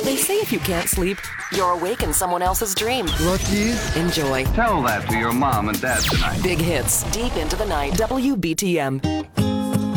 They say if you can't sleep, you're awake in someone else's dream. Lucky. Enjoy. Tell that to your mom and dad tonight. Big hits, deep into the night. WBTM.